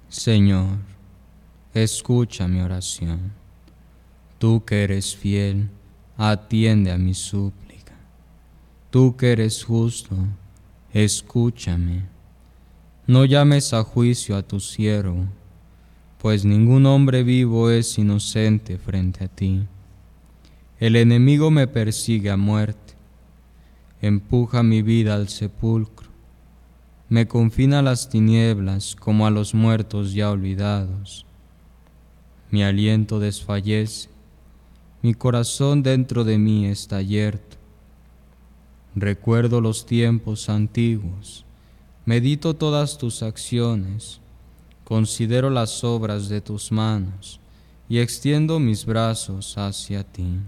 Señor, escucha mi oración. Tú que eres fiel, atiende a mi súplica. Tú que eres justo, escúchame. No llames a juicio a tu siervo, pues ningún hombre vivo es inocente frente a ti. El enemigo me persigue a muerte, empuja mi vida al sepulcro, me confina a las tinieblas como a los muertos ya olvidados. Mi aliento desfallece, mi corazón dentro de mí está yerto. Recuerdo los tiempos antiguos, medito todas tus acciones, considero las obras de tus manos y extiendo mis brazos hacia ti.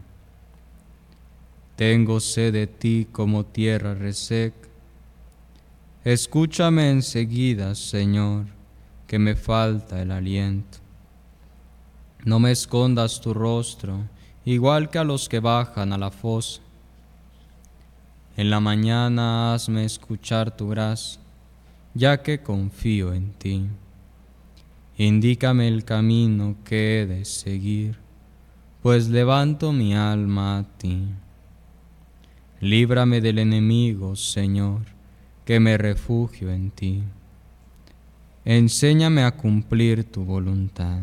Tengo sed de ti como tierra reseca. Escúchame enseguida, Señor, que me falta el aliento. No me escondas tu rostro, igual que a los que bajan a la fosa. En la mañana hazme escuchar tu gracia, ya que confío en ti. Indícame el camino que he de seguir, pues levanto mi alma a ti. Líbrame del enemigo, Señor, que me refugio en ti. Enséñame a cumplir tu voluntad.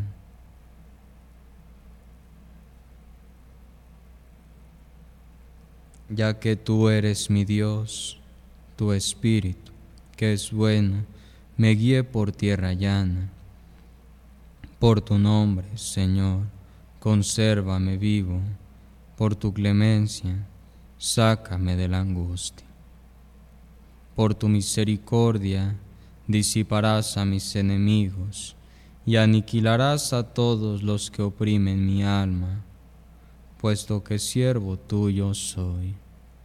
Ya que tú eres mi Dios, tu Espíritu, que es bueno, me guíe por tierra llana. Por tu nombre, Señor, consérvame vivo. Por tu clemencia, sácame de la angustia. Por tu misericordia, disiparás a mis enemigos y aniquilarás a todos los que oprimen mi alma, puesto que siervo tuyo soy.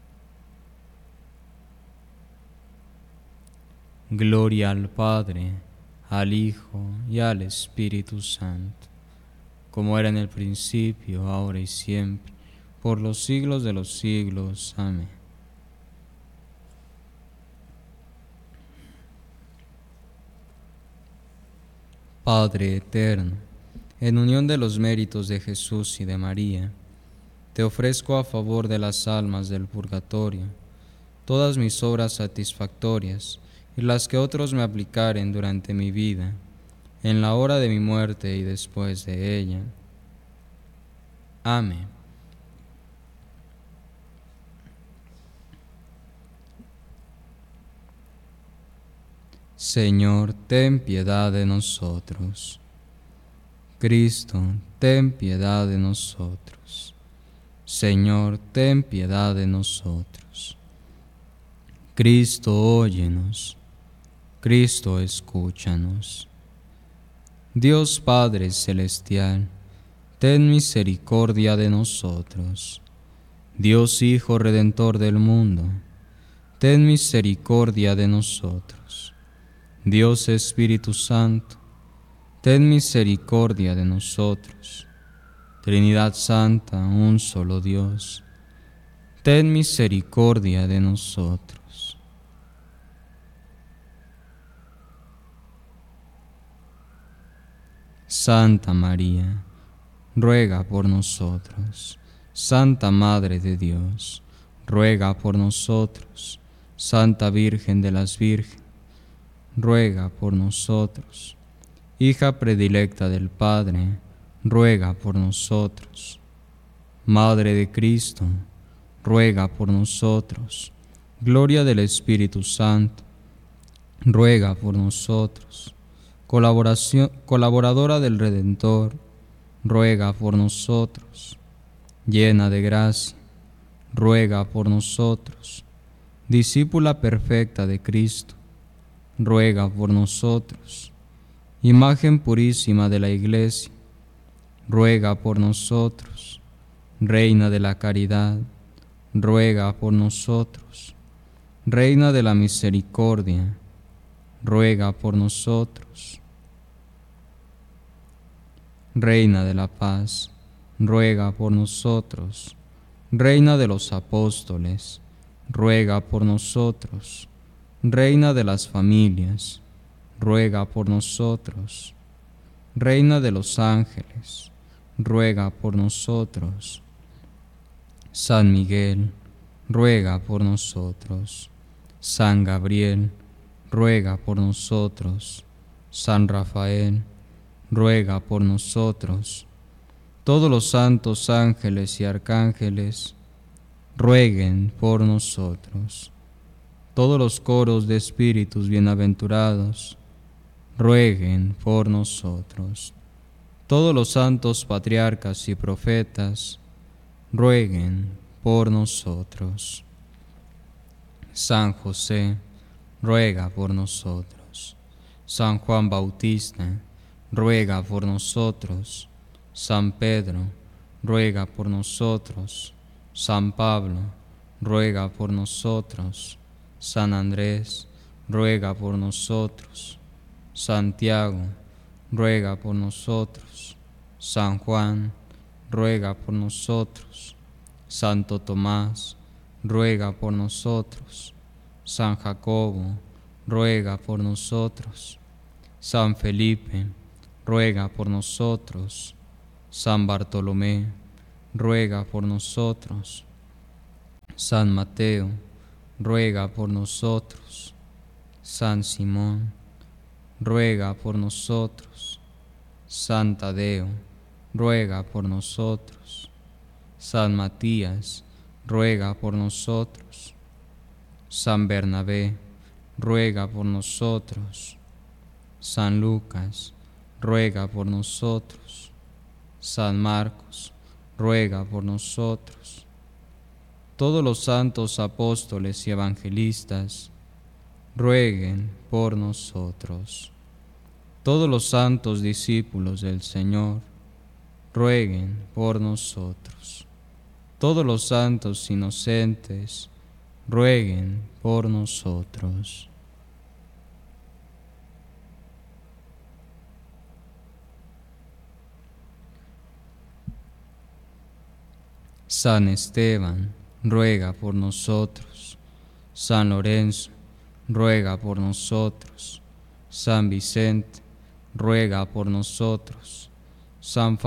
Gloria al Padre, al Hijo y al Espíritu Santo, como era en el principio, ahora y siempre, por los siglos de los siglos. Amén. Padre eterno, en unión de los méritos de Jesús y de María, te ofrezco a favor de las almas del purgatorio todas mis obras satisfactorias y las que otros me aplicaren durante mi vida, en la hora de mi muerte y después de ella. Amén. Señor, ten piedad de nosotros. Cristo, ten piedad de nosotros. Señor, ten piedad de nosotros. Cristo, óyenos. Cristo, escúchanos. Dios Padre Celestial, ten misericordia de nosotros. Dios Hijo Redentor del mundo, ten misericordia de nosotros. Dios Espíritu Santo, ten misericordia de nosotros. Trinidad Santa, un solo Dios, ten misericordia de nosotros. Santa María, ruega por nosotros. Santa Madre de Dios, ruega por nosotros. Santa Virgen de las Vírgenes, ruega por nosotros. Hija predilecta del Padre, ruega por nosotros. Madre de Cristo, ruega por nosotros. Gloria del Espíritu Santo, ruega por nosotros. Colaboradora del Redentor, ruega por nosotros. Llena de gracia, ruega por nosotros. Discípula perfecta de Cristo, ruega por nosotros. Imagen purísima de la Iglesia, ruega por nosotros. Reina de la caridad, ruega por nosotros. Reina de la misericordia, ruega por nosotros. Reina de la paz, ruega por nosotros. Reina de los apóstoles, ruega por nosotros. Reina de las familias, ruega por nosotros. Reina de los ángeles, ruega por nosotros. San Miguel, ruega por nosotros. San Gabriel, ruega por nosotros. San Rafael, ruega por nosotros. Todos los santos ángeles y arcángeles, rueguen por nosotros. Todos los coros de espíritus bienaventurados, rueguen por nosotros. Todos los santos patriarcas y profetas, rueguen por nosotros. San José, ruega por nosotros. San Juan Bautista, ruega por nosotros. San Pedro, ruega por nosotros. San Pablo, ruega por nosotros. San Andrés, ruega por nosotros. Santiago, ruega por nosotros. San Juan, ruega por nosotros. Santo Tomás, ruega por nosotros. San Jacobo, ruega por nosotros. San Felipe, ruega por nosotros. San Bartolomé, ruega por nosotros. San Mateo, ruega por nosotros. San Simón, ruega por nosotros. San Tadeo, ruega por nosotros. San Matías, ruega por nosotros. San Bernabé, ruega por nosotros. San Lucas, ruega por nosotros. San Marcos, ruega por nosotros. Todos los santos apóstoles y evangelistas, rueguen por nosotros. Todos los santos discípulos del Señor, rueguen por nosotros. Todos los santos inocentes, rueguen por nosotros. San Esteban, ruega por nosotros. San Lorenzo, ruega por nosotros. San Vicente, ruega por nosotros. San